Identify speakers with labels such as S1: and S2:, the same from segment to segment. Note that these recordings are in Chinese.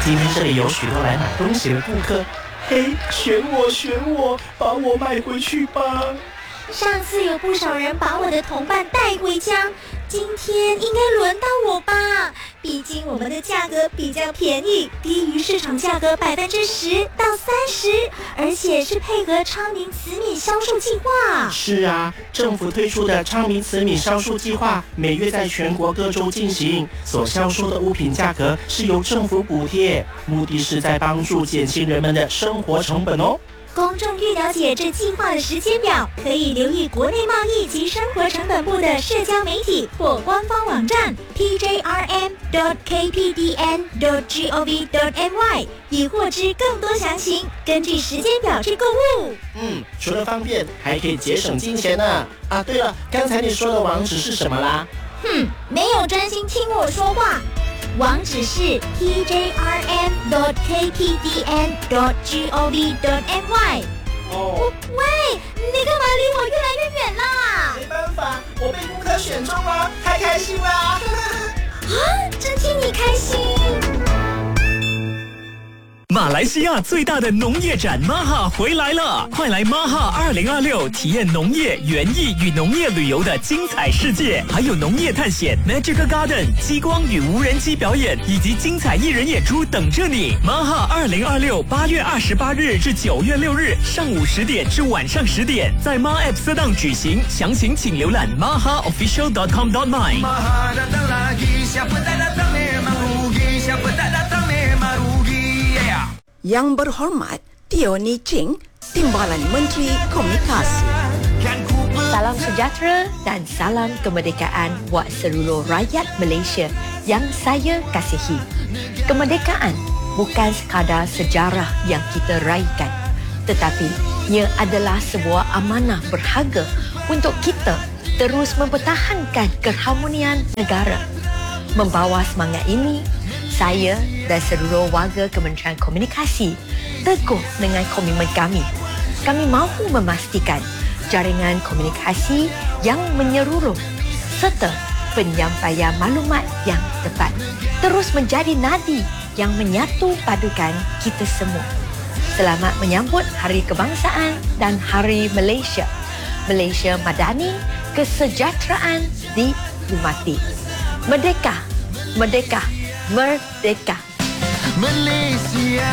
S1: 今天这里有许多来买东西的顾客，嘿，选我，把我买回去吧。
S2: 上次有不少人把我的同伴带回家，今天应该轮到我吧？毕竟我们的价格比较便宜，低于市场价格10%到30%，而且是配合昌明慈悯销售计划。
S1: 是啊，政府推出的昌明慈悯销售计划，每月在全国各州进行，所销售的物品价格是由政府补贴，目的是在帮助减轻人们的生活成本哦。
S2: 公众欲了解这计划的时间表，可以留意国内贸易及生活成本部的社交媒体或官方网站 pjrm.kpdn.gov.my， 以获知更多详情。根据时间表去购物。
S1: 除了方便，还可以节省金钱呢。啊，对了，刚才你说的网址是什么啦？
S2: 没有专心听我说话。网址是 pjrm.kpdn.gov.my。喂，你干嘛离我越来越远啦？
S1: 没办法，我被顾客选中了，太开心了！
S2: 啊，真替你开心。
S3: 马来西亚最大的农业展 MAHA 回来了，快来 MAHA 2026体验农业、园艺与农业旅游的精彩世界，还有农业探险、Magic Garden、激光与无人机表演以及精彩艺人演出等着你。MAHA 2026 8月28日至9月6日上午10点至晚上10点，在 MAH App Sedang 举行，详情请浏览 mahaofficial.com.my。
S4: MAHA datang lagi, siapa tak datang memang rugi, siapa tak datang memang rugi.
S5: Yang berhormat Tioni Ching, Timbalan Menteri Komunikasi.
S6: Salam sejahtera dan salam kemerdekaan buat seluruh rakyat Malaysia yang saya kasihi. Kemerdekaan bukan sekadar sejarah yang kita raikan, tetapi ia adalah sebuah amanah berharga untuk kita terus mempertahankan keharmonian negara. Membawa semangat ini, saya dan seluruh warga Kementerian Komunikasi teguh dengan komitmen kami. Kami mahu memastikan jaringan komunikasi yang menyeluruh serta penyampaian maklumat yang tepat terus menjadi nadi yang menyatu padukan kita semua. Selamat menyambut Hari Kebangsaan dan Hari Malaysia. Malaysia Madani, kesejahteraan dihormati. Merdeka, merdeka, merdeka.
S4: Malaysia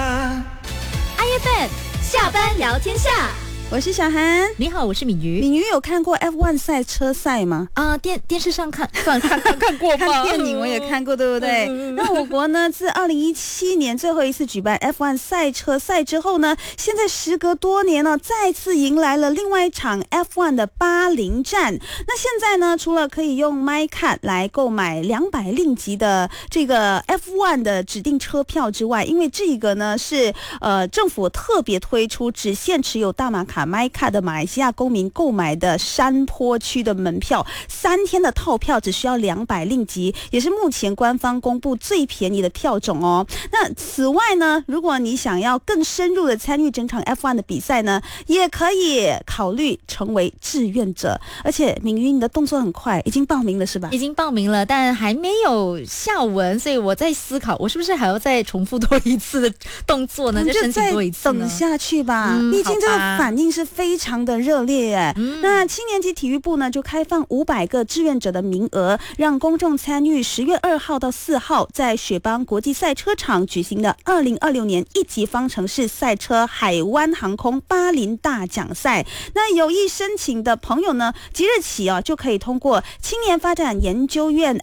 S2: IFM 下班聊天下，
S7: 我是小涵。
S8: 你好，我是敏瑜。
S7: 敏瑜有看过 F1 赛车赛吗？
S8: 电视上看过吧。
S7: 看电影我也看过，对不对？那我国呢，自2017年最后一次举办 F1 赛车赛之后呢，现在时隔多年呢，再次迎来了另外一场 F1 的巴林站。那现在呢，除了可以用 MyCard 来购买200令吉的这个 F1 的指定车票之外，因为这个呢是政府特别推出只限持有大马卡 MyCard 的马来西亚公民购买的山坡区的门票，3天的套票只需要200令吉，也是目前官方公布最便宜的票种哦。那此外呢，如果你想要更深入的参与整场 F1 的比赛呢，也可以考虑成为志愿者。而且敏瑜，你的动作很快，已经报名了是吧？
S8: 已经报名了，但还没有下文，所以我在思考，我是不是还要再重复多一次的动作呢？再申请多一次呢？
S7: 等下去吧，毕竟这个反应是非常的热烈耶。那青年级体育部呢就开放500个志愿者的名额，让公众参与10月2号到4号在雪邦国际赛车场举行的2026年1级方程式赛车海湾航空巴林大奖赛。那有意申请的朋友呢，即日起就可以通过青年发展研究院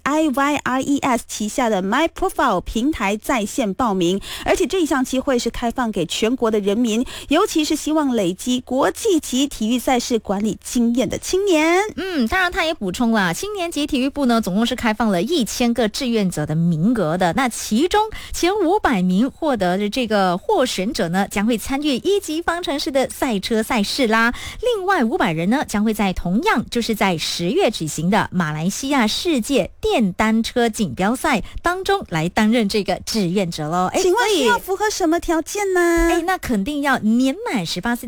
S7: IYRES 旗下的 MyProfile 平台在线报名，而且这一项机会是开放给全国的人民，尤其是希望累积国际级体育赛事管理经验的青年。
S8: 当然他也补充了，青年级体育部呢总共是开放了1000个志愿者的名额的，那其中前500名获得的这个获选者呢将会参与1级方程式的赛车赛事啦，另外500人呢将会在同样就是在10月举行的马来西亚世界电单车锦标赛当中来担任这个志愿者咯。
S7: 请问需要符合什么条件呢？
S8: 那肯定要年满18岁的大马公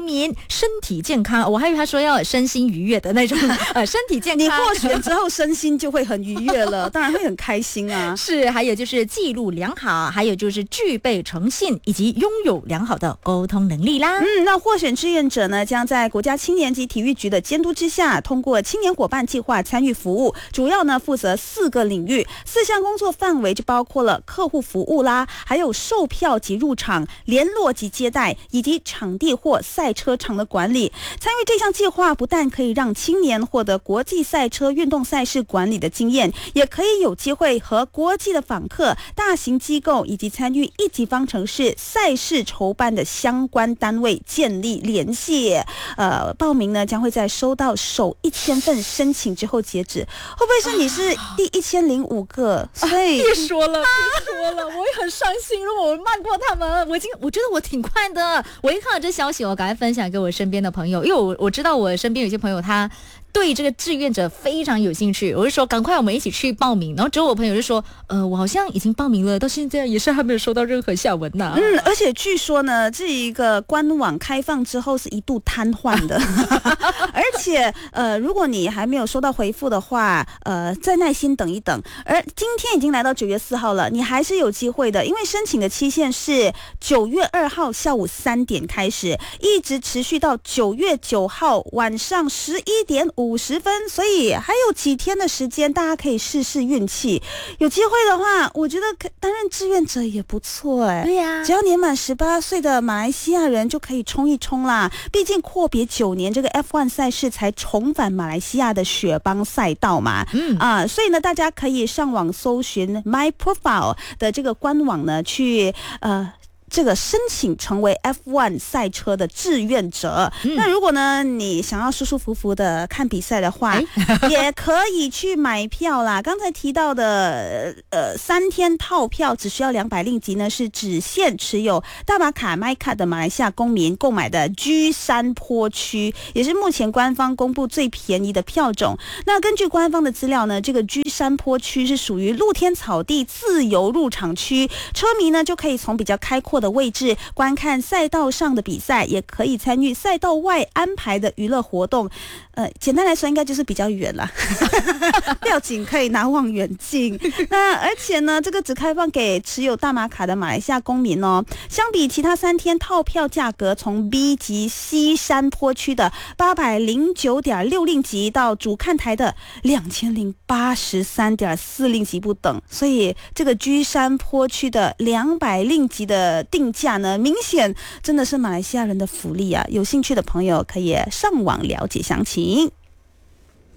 S8: 民身体健康，我还以为他说要身心愉悦的那种身体健康。
S7: 你获选之后身心就会很愉悦了，当然会很开心啊。
S8: 是，还有就是记录良好，还有就是具备诚信以及拥有良好的沟通能力啦。
S7: 那获选志愿者呢，将在国家青年及体育局的监督之下，通过青年伙伴计划参与服务，主要呢负责4个领域，4项工作范围就包括了客户服务啦，还有售票及入场、联络及接待，以及场地或赛车场的管理。参与这项计划不但可以让青年获得国际赛车运动赛事管理的经验，也可以有机会和国际的访客、大型机构以及参与一级方程式赛事筹办的相关单位建立联系。报名呢将会在收到首1000份申请之后截止。会不会是你是第1005个？所以
S8: 别说了，我也很伤心，如果我慢过他们，我觉得我挺快的。我一看到这消息，我赶快分享给我身边的朋友，因为我知道我身边有些朋友他对这个志愿者非常有兴趣，我就说赶快我们一起去报名。然后之后我朋友就说我好像已经报名了，到现在也是还没有收到任何下文呐。
S7: 而且据说呢，这一个官网开放之后是一度瘫痪的而且如果你还没有收到回复的话，再耐心等一等。而今天已经来到9月4号了，你还是有机会的，因为申请的期限是9月2号下午3点开始，一直持续到9月9号晚上11点50分，所以还有几天的时间，大家可以试试运气。有机会的话，我觉得担任志愿者也不错哎。
S8: 对呀，
S7: 只要年满18岁的马来西亚人就可以冲一冲啦。毕竟阔别9年，这个 F1 赛事才重返马来西亚的雪邦赛道嘛。所以呢，大家可以上网搜寻 My Profile 的这个官网呢，去这个申请成为 F1 赛车的志愿者。那如果呢你想要舒舒服服的看比赛的话，也可以去买票啦。刚才提到的3天套票只需要200令吉呢，是只限持有大马卡 MyCard 的马来西亚公民购买的居山坡区，也是目前官方公布最便宜的票种。那根据官方的资料呢，这个居山坡区是属于露天草地自由入场区，车迷呢就可以从比较开阔的位置观看赛道上的比赛，也可以参与赛道外安排的娱乐活动。简单来说应该就是比较远啦不要紧，可以拿望远镜。那而且呢，这个只开放给持有大马卡的马来西亚公民哦。相比其他3天套票价格，从 B 级西山坡区的809.6令吉到主看台的2083.4令吉不等，所以这个居山坡区的200令吉的定价呢，明显真的是马来西亚人的福利啊！有兴趣的朋友可以上网了解详情。